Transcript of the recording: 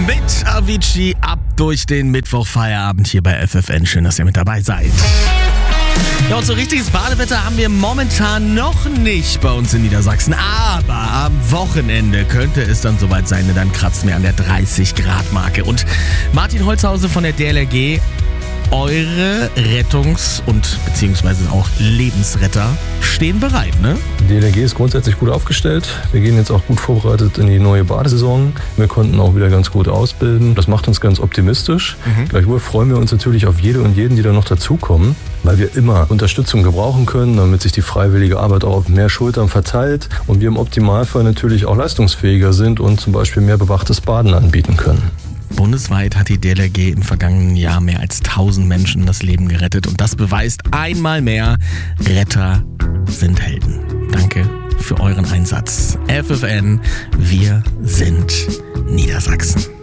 Mit Avicii ab durch den Mittwochfeierabend hier bei FFN. Schön, dass ihr mit dabei seid. Ja, und so richtiges Badewetter haben wir momentan noch nicht bei uns in Niedersachsen. Aber am Wochenende könnte es dann soweit sein, denn dann kratzen wir an der 30-Grad-Marke. Und Martin Holzhause von der DLRG, eure Rettungs- und beziehungsweise auch Lebensretter stehen bereit, ne? Die DLRG ist grundsätzlich gut aufgestellt. Wir gehen jetzt auch gut vorbereitet in die neue Badesaison. Wir konnten auch wieder ganz gut ausbilden. Das macht uns ganz optimistisch. Gleichwohl freuen wir uns natürlich auf jede und jeden, die da noch dazukommen, weil wir immer Unterstützung gebrauchen können, damit sich die freiwillige Arbeit auch auf mehr Schultern verteilt und wir im Optimalfall natürlich auch leistungsfähiger sind und zum Beispiel mehr bewachtes Baden anbieten können. Bundesweit hat die DLRG im vergangenen Jahr mehr als 1000 Menschen das Leben gerettet. Und das beweist einmal mehr, Retter sind Helden. Danke für euren Einsatz. FFN, wir sind Niedersachsen.